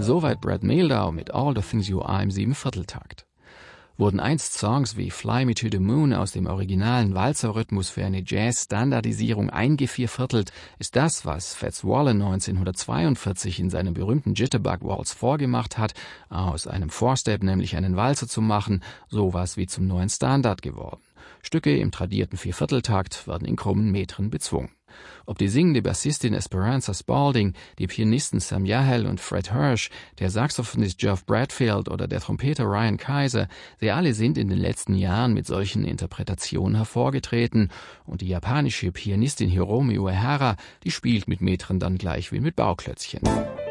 Soweit Brad Mehldau mit All the Things You Are im 7/4-Takt. Wurden einst Songs wie Fly Me to the Moon aus dem originalen Walzerrhythmus für eine Jazz-Standardisierung eingevierviertelt, ist das, was Fats Waller 1942 in seinem berühmten Jitterbug Waltz vorgemacht hat, aus einem Four-Step nämlich einen Walzer zu machen, sowas wie zum neuen Standard geworden. Stücke im tradierten Viervierteltakt werden in krummen Metren bezwungen. Ob die singende Bassistin Esperanza Spalding, die Pianisten Sam Yahel und Fred Hirsch, der Saxophonist Geoff Bradfield oder der Trompeter Ryan Kaiser, sie alle sind in den letzten Jahren mit solchen Interpretationen hervorgetreten, und die japanische Pianistin Hiromi Uehara, die spielt mit Metren dann gleich wie mit Bauklötzchen.